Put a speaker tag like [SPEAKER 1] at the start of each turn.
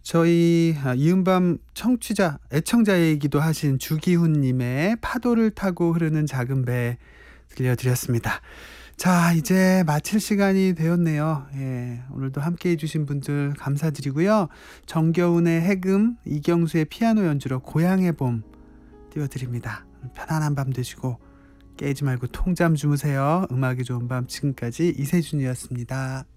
[SPEAKER 1] 저희 이은밤 청취자 애청자이기도 하신 주기훈 님의 파도를 타고 흐르는 작은 배 들려드렸습니다. 자, 이제 마칠 시간이 되었네요. 예, 오늘도 함께해 주신 분들 감사드리고요. 정겨운의 해금, 이경수의 피아노 연주로 고향의 봄 띄워드립니다. 편안한 밤 되시고 깨지 말고 통잠 주무세요. 음악이 좋은 밤, 지금까지 이세준이었습니다.